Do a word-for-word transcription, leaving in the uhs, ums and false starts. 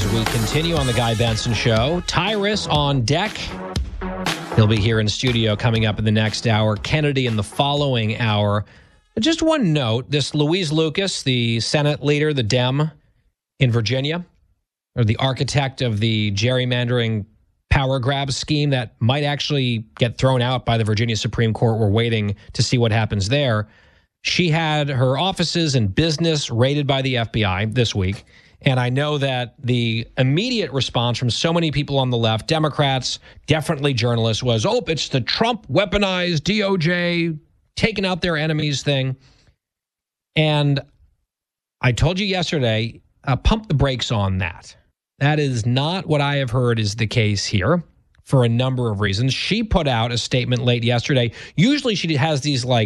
as we continue on the Guy Benson Show. Tyrus on deck. He'll be here in studio coming up in the next hour. Kennedy in the following hour. Just one note, this Louise Lucas, the Senate leader, the Dem in Virginia, or the architect of the gerrymandering power grab scheme that might actually get thrown out by the Virginia Supreme Court. We're waiting to see what happens there. She had her offices and business raided by the F B I this week. And I know that the immediate response from so many people on the left, Democrats, definitely journalists, was, oh, it's the Trump weaponized D O J taking out their enemies thing. And I told you yesterday, uh, pump the brakes on that. That is not what I have heard is the case here for a number of reasons. She put out a statement late yesterday. Usually she has these like